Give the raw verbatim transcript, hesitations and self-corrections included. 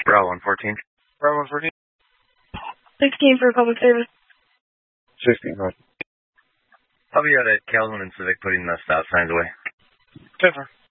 Bravo one fourteen. Bravo one fourteen. sixteen for public service. sixteen, right. I'll be out at Calhoun and Civic putting the stop signs away. ten four.